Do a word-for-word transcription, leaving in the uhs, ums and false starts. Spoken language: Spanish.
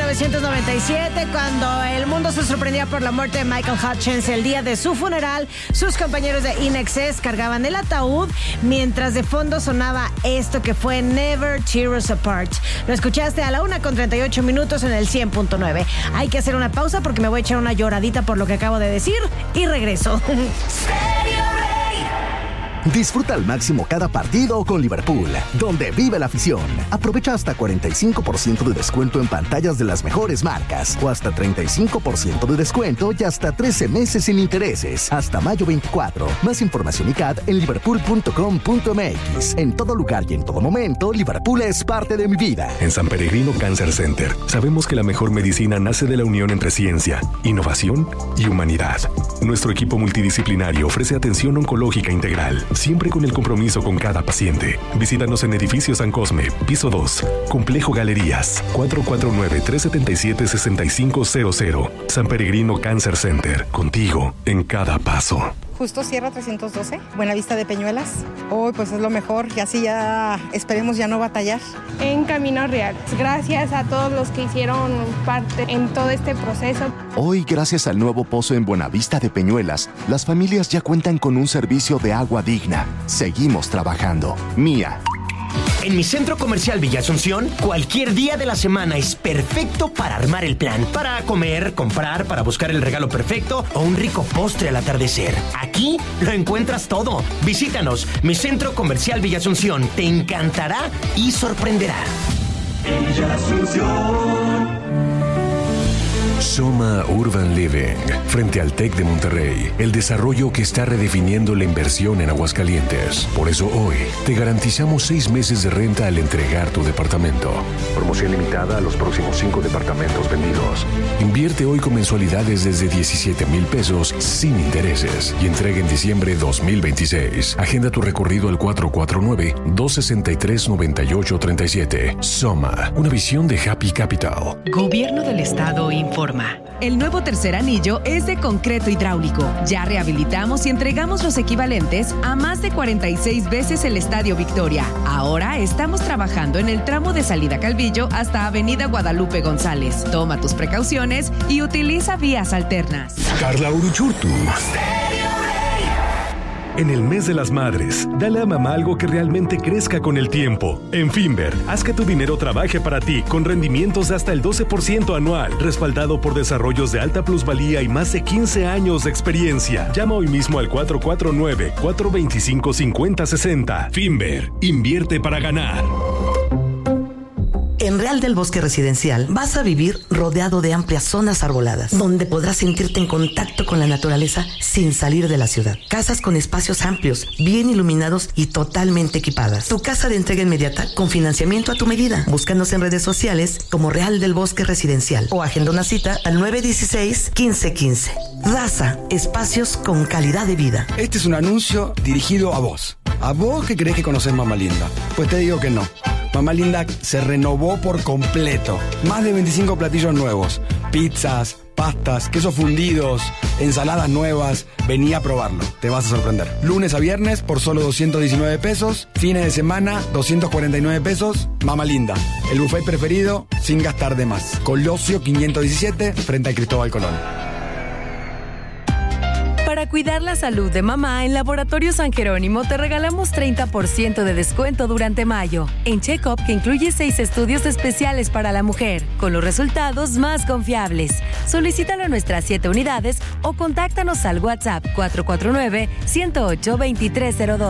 novecientos noventa y siete, cuando el mundo se sorprendía por la muerte de Michael Hutchence. El día de su funeral, sus compañeros de In Excess cargaban el ataúd, mientras de fondo sonaba esto que fue Never Tear Us Apart. Lo escuchaste a la una con treinta y ocho minutos en el cien punto nueve. Hay que hacer una pausa porque me voy a echar una lloradita por lo que acabo de decir y regreso. Disfruta al máximo cada partido con Liverpool, donde vive la afición. Aprovecha hasta cuarenta y cinco por ciento de descuento en pantallas de las mejores marcas, o hasta treinta y cinco por ciento de descuento y hasta trece meses sin intereses, hasta mayo veinticuatro. Más información y C A D en liverpool punto com punto m x. En todo lugar y en todo momento, Liverpool es parte de mi vida. En San Peregrino Cancer Center, sabemos que la mejor medicina nace de la unión entre ciencia, innovación y humanidad. Nuestro equipo multidisciplinario ofrece atención oncológica integral, siempre con el compromiso con cada paciente. Visítanos en Edificio San Cosme, piso dos, Complejo Galerías, cuatro cuatro nueve, tres siete siete, seis cinco cero cero. San Peregrino Cancer Center, contigo en cada paso. Justo Sierra trescientos doce, Buenavista de Peñuelas. Hoy pues es lo mejor, y así ya esperemos ya no batallar. En Camino Real. Gracias a todos los que hicieron parte en todo este proceso. Hoy, gracias al nuevo pozo en Buenavista de Peñuelas, las familias ya cuentan con un servicio de agua digna. Seguimos trabajando. Mía. En mi centro comercial Villa Asunción, cualquier día de la semana es perfecto para armar el plan. Para comer, comprar, para buscar el regalo perfecto o un rico postre al atardecer. Aquí lo encuentras todo. Visítanos, mi centro comercial Villa Asunción. Te encantará y sorprenderá. Villa Asunción. Soma Urban Living, frente al TEC de Monterrey, el desarrollo que está redefiniendo la inversión en Aguascalientes. Por eso hoy te garantizamos seis meses de renta al entregar tu departamento. Promoción limitada a los próximos cinco departamentos vendidos. Invierte hoy con mensualidades desde diecisiete mil pesos sin intereses y entrega en diciembre dos mil veintiséis. Agenda tu recorrido al cuatro cuatro nueve, dos seis tres, nueve ocho tres siete. Soma, una visión de Happy Capital. Gobierno del Estado informa. El nuevo tercer anillo es de concreto hidráulico. Ya rehabilitamos y entregamos los equivalentes a más de cuarenta y seis veces el Estadio Victoria. Ahora estamos trabajando en el tramo de salida Calvillo hasta Avenida Guadalupe González. Toma tus precauciones y utiliza vías alternas. Carla Uruchurtu. En el mes de las madres, dale a mamá algo que realmente crezca con el tiempo. En Finver, haz que tu dinero trabaje para ti con rendimientos de hasta el doce por ciento anual, respaldado por desarrollos de alta plusvalía y más de quince años de experiencia. Llama hoy mismo al cuatro cuatro nueve, cuatro dos cinco, cinco cero seis cero. Finver, invierte para ganar. En Real del Bosque Residencial vas a vivir rodeado de amplias zonas arboladas, donde podrás sentirte en contacto con la naturaleza sin salir de la ciudad. Casas con espacios amplios, bien iluminados y totalmente equipadas. Tu casa de entrega inmediata con financiamiento a tu medida. Búscanos en redes sociales como Real del Bosque Residencial o agenda una cita al nueve uno seis, uno cinco uno cinco. Raza, espacios con calidad de vida. Este es un anuncio dirigido a vos. ¿A vos que crees que conocés Mamá Linda? Pues te digo que no. Mamá Linda se renovó por completo. Más de veinticinco platillos nuevos. Pizzas, pastas, quesos fundidos, ensaladas nuevas. Vení a probarlo, te vas a sorprender. Lunes a viernes por solo doscientos diecinueve pesos. Fines de semana, doscientos cuarenta y nueve pesos. Mamá Linda, el buffet preferido sin gastar de más. Colosio quinientos diecisiete, frente a Cristóbal Colón. Para cuidar la salud de mamá, en Laboratorio San Jerónimo te regalamos treinta por ciento de descuento durante mayo. En Check-up, que incluye seis estudios especiales para la mujer, con los resultados más confiables. Solicítalo a nuestras siete unidades o contáctanos al WhatsApp cuatro cuatro nueve, uno cero ocho, dos tres cero dos.